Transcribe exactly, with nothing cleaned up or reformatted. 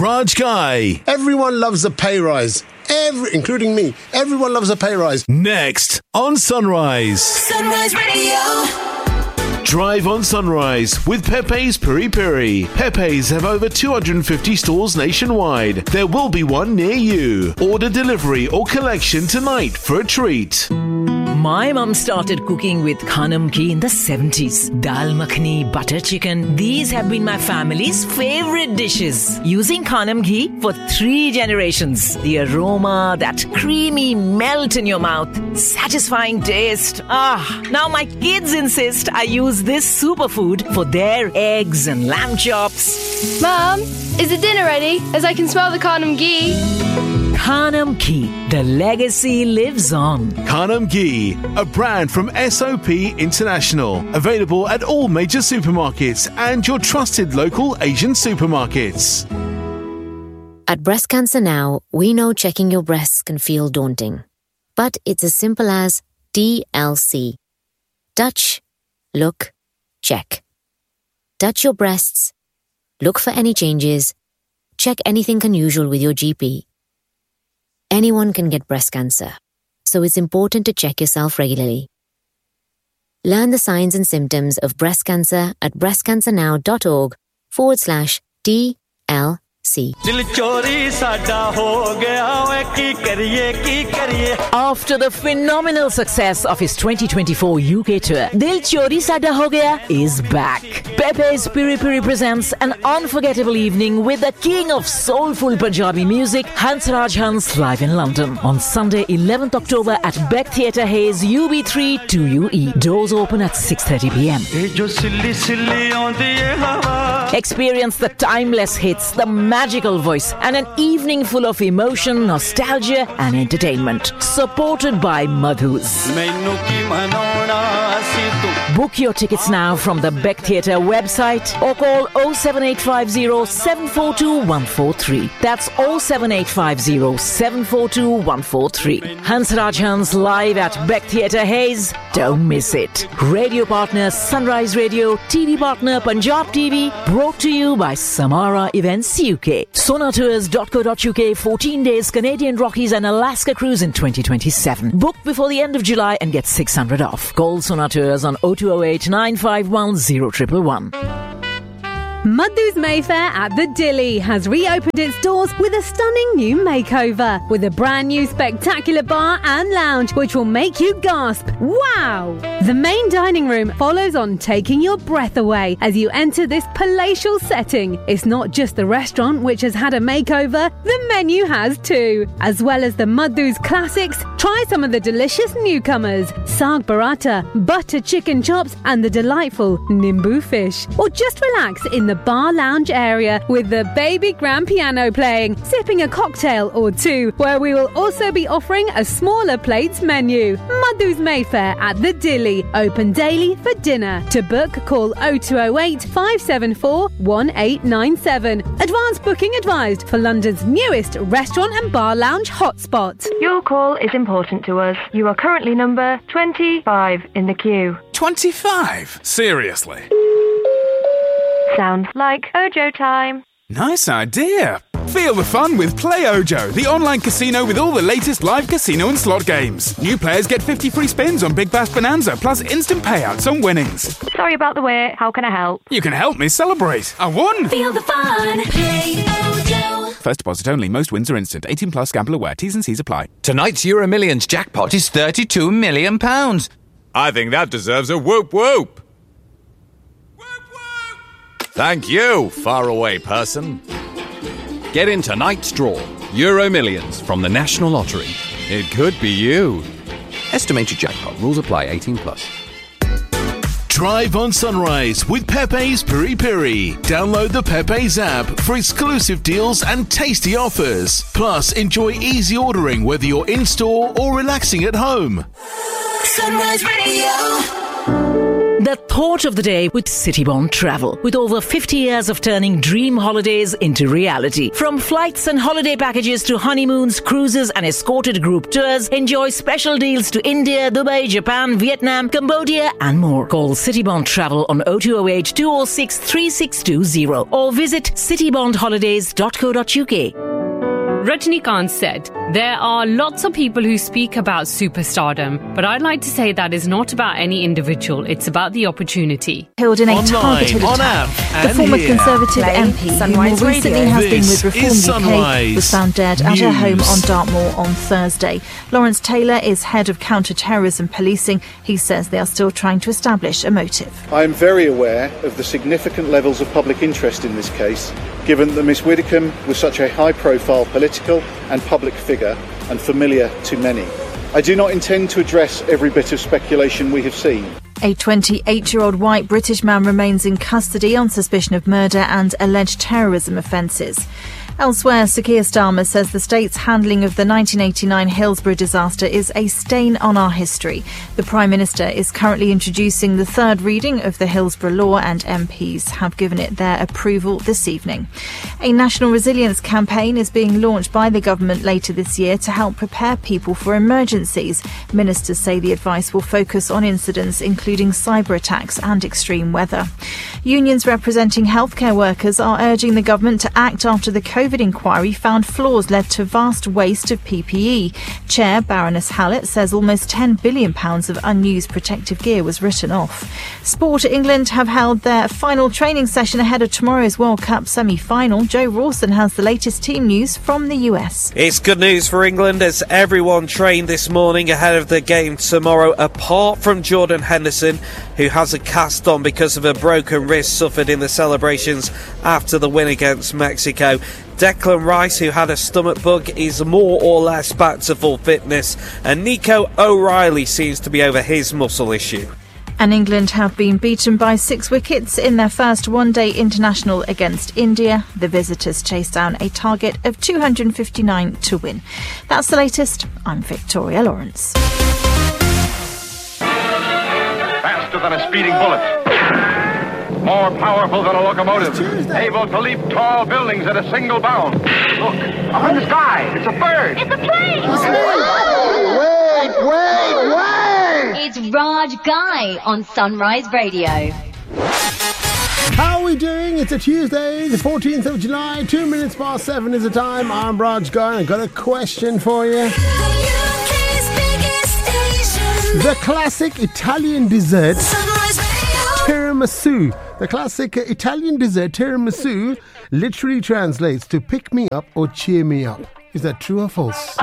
Raj Guy. Everyone loves a pay rise. Every, including me. Everyone loves a pay rise. Next on Sunrise. Sunrise Radio. Drive on Sunrise with Pepe's Piri Piri. Pepe's have over two hundred fifty stores nationwide. There will be one near you. Order delivery or collection tonight for a treat. My mum started cooking with Khanam ghee in the seventies. Dal makhani, butter chicken, these have been my family's favorite dishes. Using Khanam ghee for three generations. The aroma, that creamy melt in your mouth, satisfying taste. Ah, now my kids insist I use this superfood for their eggs and lamb chops. Mum, is the dinner ready? As I can smell the Khanam ghee. Khanam ghee, the legacy lives on. Khanam ghee, a brand from S O P International. Available at all major supermarkets and your trusted local Asian supermarkets. At Breast Cancer Now, we know checking your breasts can feel daunting. But it's as simple as D L C. Touch, look, check. Touch your breasts, look for any changes, check anything unusual with your G P. Anyone can get breast cancer, so it's important to check yourself regularly. Learn the signs and symptoms of breast cancer at breastcancernow.org forward slash DLC. After the phenomenal success of his twenty twenty-four U K tour, Dil Chori Sada Ho Gaya is back. Pepe's Piri Piri presents an unforgettable evening with the king of soulful Punjabi music, Hansraj Hans, live in London on Sunday, eleventh October at Beck Theatre Hayes, U B three two U E. Doors open at six thirty p.m. Experience the timeless hits, the magical voice, and an evening full of emotion, nostalgia, and entertainment. Supported by Madhus. Book your tickets now from the Beck Theatre website or call oh seven eight five oh, seven four two, one four three. That's oh seven eight five oh, seven four two, one four three. Hansraj Hans live at Beck Theatre Hayes. Don't miss it. Radio partner Sunrise Radio, T V partner Punjab T V, brought to you by Samara Events U K. Sonatours dot co dot U K, fourteen days Canadian Rockies and Alaska cruise in twenty twenty-seven. Book before the end of July and get six hundred off. Call Sonatours on oh two oh eight, nine five one, oh one one one. Madhu's Mayfair at the Dilly has reopened its doors with a stunning new makeover, with a brand new spectacular bar and lounge which will make you gasp, wow! The main dining room follows on, taking your breath away as you enter this palatial setting. It's not just the restaurant which has had a makeover, the menu has too. As well as the Madhu's classics, try some of the delicious newcomers, Saag Paratha, butter chicken chops and the delightful Nimbu fish. Or just relax in the bar lounge area with the baby grand piano playing, sipping a cocktail or two, where we will also be offering a smaller plates menu. Madhu's Mayfair at the Dilly, open daily for dinner. To book, call oh two oh eight, five seven four, one eight nine seven. Advance booking advised for London's newest restaurant and bar lounge hotspot. Your call is important to us. You are currently number twenty-five in the queue. twenty-five? Seriously? Sounds like Ojo time. Nice idea. Feel the fun with Play Ojo, the online casino with all the latest live casino and slot games. New players get fifty free spins on Big Bash Bonanza, plus instant payouts on winnings. Sorry about the wait. How can I help? You can help me celebrate. I won! Feel the fun. Play Ojo. First deposit only. Most wins are instant. eighteen plus. Gamble aware. T's and C's apply. Tonight's Euro Millions jackpot is thirty-two million pounds. I think that deserves a whoop whoop. Thank you, faraway person. Get in tonight's draw. Euro Millions from the National Lottery. It could be you. Estimated jackpot. Rules apply. eighteen plus. Drive on Sunrise with Pepe's Piri Piri. Download the Pepe's app for exclusive deals and tasty offers. Plus, enjoy easy ordering whether you're in-store or relaxing at home. Sunrise Radio. The thought of the day with Citybond Travel. With over fifty years of turning dream holidays into reality. From flights and holiday packages to honeymoons, cruises and escorted group tours, enjoy special deals to India, Dubai, Japan, Vietnam, Cambodia and more. Call Citybond Travel on oh two oh eight, two oh six, three six two oh or visit citybond holidays dot co dot uk. Rajnikant said, "There are lots of people who speak about superstardom, but I'd like to say that is not about any individual, it's about the opportunity." Killed in a Online, targeted on attack. app, The and former here. Conservative Play M P, who more Sunrise recently Radio. has been This with Reform is U K, Sunrise was found dead at her home News. on Dartmoor on Thursday. Lawrence Taylor is head of counter-terrorism policing. He says they are still trying to establish a motive. I am very aware of the significant levels of public interest in this case, given that Miss Widdicombe was such a high-profile political and public figure and familiar to many. I do not intend to address every bit of speculation we have seen. A twenty-eight-year-old white British man remains in custody on suspicion of murder and alleged terrorism offences. Elsewhere, Sir Keir Starmer says the state's handling of the nineteen eighty-nine Hillsborough disaster is a stain on our history. The Prime Minister is currently introducing the third reading of the Hillsborough Law, and M Ps have given it their approval this evening. A national resilience campaign is being launched by the government later this year to help prepare people for emergencies. Ministers say the advice will focus on incidents including cyber attacks and extreme weather. Unions representing healthcare workers are urging the government to act after the COVID inquiry found flaws led to vast waste of P P E. Chair Baroness Hallett says almost ten billion pounds of unused protective gear was written off. Sport England have held their final training session ahead of tomorrow's World Cup semi-final. Joe Rawson has the latest team news from the U S. It's good news for England as everyone trained this morning ahead of the game tomorrow, apart from Jordan Henderson, who has a cast on because of a broken wrist suffered in the celebrations after the win against Mexico. Declan Rice, who had a stomach bug, is more or less back to full fitness, and Nico O'Reilly seems to be over his muscle issue. And England have been beaten by six wickets in their first one-day international against India. The visitors chased down a target of two hundred fifty-nine to win. That's the latest. I'm Victoria Lawrence. Faster than a speeding bullet. More powerful than a locomotive. Able to leap tall buildings at a single bound. Look, up in the sky. It's a bird. It's a plane! Wait, wait, wait! It's Raj Guy on Sunrise Radio. How are we doing? It's a Tuesday, the fourteenth of July. Two minutes past seven is the time. I'm Raj Guy. I've got a question for you. The classic Italian dessert tiramisu. The classic Italian dessert tiramisu literally translates to pick me up or cheer me up. Is that true or false?